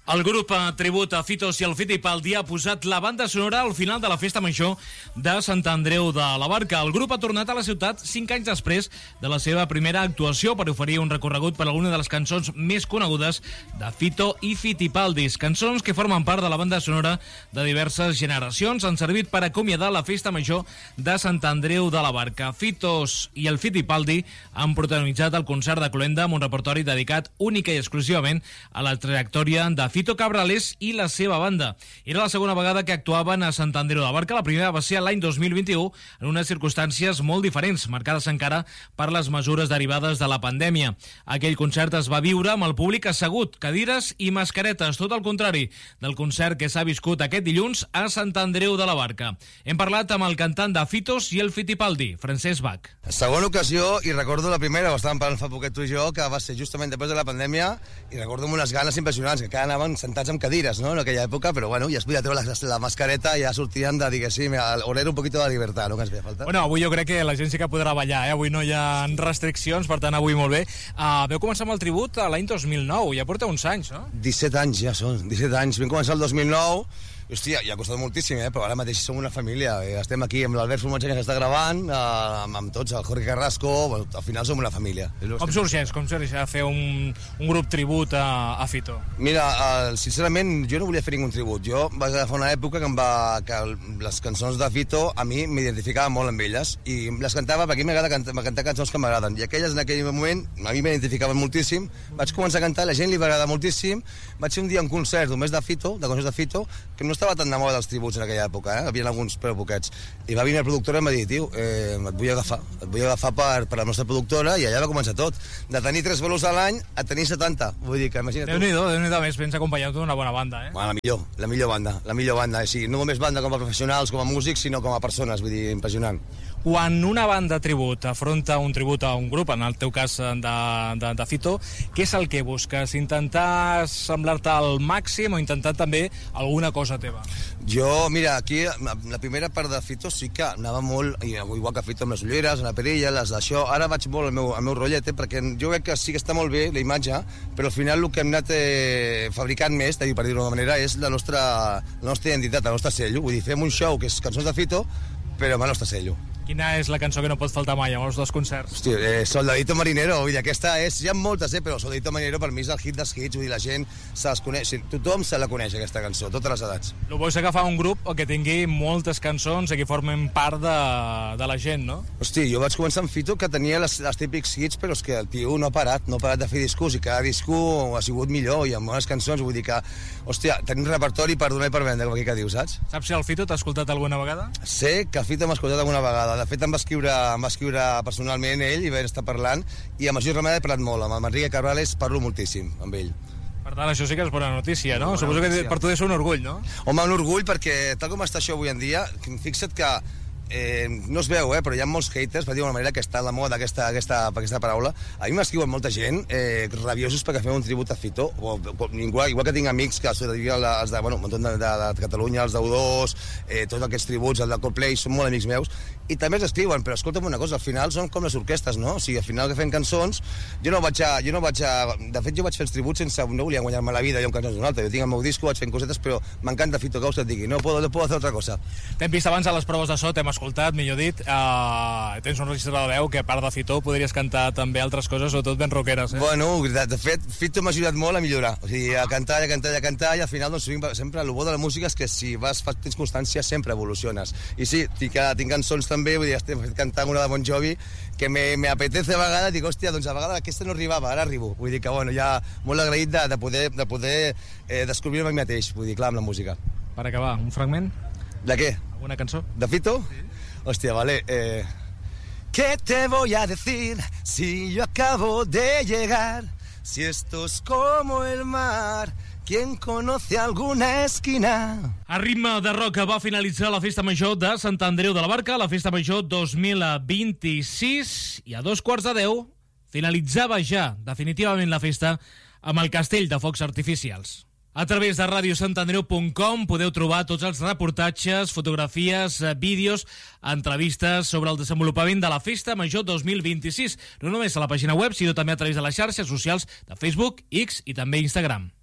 El grup tribut a Fitos i el Fittipaldi ha posat la banda sonora al final de la festa major de Sant Andreu de la Barca. El grup ha tornat a la ciutat 5 anys després de la seva primera actuació per oferir un recorregut per alguna de les cançons més conegudes de Fito i Fittipaldi. Cançons que formen part de la banda sonora de diverses generacions han servit per acomiadar la festa major de Sant Andreu de la Barca. Fitos i el Fittipaldi han protagonitzat el concert de cloenda amb un repertori dedicat única i exclusivament a la trajectòria de Fito Cabrales i la seva banda. Era la segona vegada que actuaven a Sant Andreu de la Barca. La primera va ser l'any 2021 en unes circumstàncies molt diferents, marcades encara per les mesures derivades de la pandèmia. Aquell concert es va viure amb el públic assegut, cadires i mascaretes, tot el contrari del concert que s'ha viscut aquest dilluns a Sant Andreu de la Barca. Hem parlat amb el cantant de Fitos i el Fittipaldi, Francesc Bach. Segona ocasió, i recordo la primera, ho estàvem parlant fa poquet tu i jo, que va ser justament després de la pandèmia, i recordo amb unes ganes impressionants, que cada anaven sentats amb cadires, no?, en aquella època, però bueno, ja es podia treure la mascareta i ja sortien de, diguéssim, oler un poquito de llibertat, no?, que ens feia falta. Bueno, avui jo crec que la gent sí que podrà ballar, avui no hi ha restriccions, per tant avui molt bé. Veu començar amb el tribut l'any 2009, ja porta uns anys, no? 17 anys ja són, 17 anys, vam començar el 2009, hòstia, ja ha costat moltíssim, però ara mateix som una família. Estem aquí amb l'Albert Formatge que està gravant, amb tots, el Jorge Carrasco, bueno, al final som una família. Com sorgeix a fer un grup tribut a Fito? Mira, sincerament, jo no volia fer ningú tribut. Jo vaig agafar una època que les cançons de Fito a mi m'identificava molt amb elles i les cantava perquè m'agrada cantar cançons que m'agraden. I aquelles en aquell moment a mi m'identificaven moltíssim. Vaig començar a cantar, la gent li va agradar moltíssim. Vaig fer un dia un concert només de Fito, de concerts de Fito, que no estava tan de moda dels tributs en aquella època, havien alguns però poquets. I va venir el productor i em va dir, tio, et vull agafar per la nostra productora, i allà va començar tot. De tenir 3 bolos a l'any a tenir 70. Vull dir que imagina't tu. Déu-n'hi-do, més ben acompanyat d'una bona banda, eh? Bueno, la millor banda. Sí, no només banda com a professionals, com a músics, sinó com a persones, vull dir, impressionant. Quan una banda tribut afronta un tribut a un grup, en el teu cas de Fito, què és el que busques? Intentar semblar-te al màxim o intentar també alguna cosa teva? Jo, mira, aquí la primera part de Fito sí que anava molt, igual que Fito amb les ulleres, la perilla, les d'això. Ara vaig molt al meu rotllet, perquè jo crec que sí que està molt bé la imatge, però al final el que hem anat fabricant més, per dir-ho d'una manera, és la nostra identitat, el nostre cello. Vull dir, fem un show que és cançons de Fito, però amb el nostre cello. Quina és la cançó que no pot faltar mai als dos concerts? Hòstia, Soldadito Marinero, vull dir, aquesta és... Hi ha moltes, però Soldadito Marinero per mi és el hit dels hits, vull dir, la gent se les coneix, tothom se la coneix, aquesta cançó, totes les edats. El bo és agafar un grup que tingui moltes cançons i que formen part de la gent, no? Hòstia, jo vaig començar amb Fito, que tenia les típics hits, però és que el tio no ha parat de fer discos, i cada disco ha sigut millor, i amb bones cançons, vull dir que, hòstia, tenim repertori per donar i per vendre, com aquí que dius, saps? Saps si el Fito t'ha escoltat alguna vegada? Sé que el Fito m'ha escoltat alguna vegada. De fet, em va escriure personalment ell i vam estar parlant, i amb Magí Remeda he parlat molt, amb el Enrique Cabrales parlo moltíssim amb ell. Per tant, això sí que és bona notícia, no? Suposo que per tu és un orgull, no? Home, un orgull, perquè tal com està això avui en dia, fixa't que no es veu, però hi ha molts haters, per dir d'una manera, que està a la moda aquesta paraula. A mi m'escriuen molta gent rabiosos perquè fem un tribut a Fito, igual que tinc amics que els de Catalunya, els d'U2, tots aquests tributs, el de Coldplay, són molt amics meus, i també els escriuen, però escolta'm una cosa, al final són com les orquestres, no? O sigui, al final que fem cançons, de fet jo vaig fer els tributs sense, no volia guanyar-me la vida jo amb cançons d'un altre, jo tinc el meu disco, vaig fent cosetes, però m'encanta Fito, que us et digui, no puedo hacer otra cosa. T'hem vist abans a les proves de so, t'hem escoltat, millor dit, tens un registre de veu que a part de Fito podries cantar també altres coses, sobretot ben rockeres, eh? Bueno, de fet, Fito m'ha ajudat molt a millorar, o sigui, a cantar, i al final, doncs, sempre el bo de la música és que si tens constància sempre evoluciones. I sí, tinc cançons també, vull dir, estem cantant una de Bon Jovi que me apetece a vegades, dic, hòstia, doncs a vegades aquesta no arribava, ara arribo. Vull dir que, bueno, ja molt agraït de poder descobrir-me a mi mateix, vull dir, clar, amb la música. Per acabar, un fragment? De què? Alguna cançó? ¿De Fito? Sí. Hòstia, vale. ¿Qué te voy a decir si yo acabo de llegar? Si esto es como el mar, ¿quién conoce alguna esquina? A ritme de rock va finalitzar la Festa Major de Sant Andreu de la Barca, la Festa Major 2026, i a 9:15 finalitzava ja definitivament la festa amb el castell de focs artificials. A través de radiosantandreu.com podeu trobar tots els reportatges, fotografies, vídeos, entrevistes sobre el desenvolupament de la Festa Major 2026, no només a la pàgina web, sinó també a través de les xarxes socials de Facebook, X i també Instagram.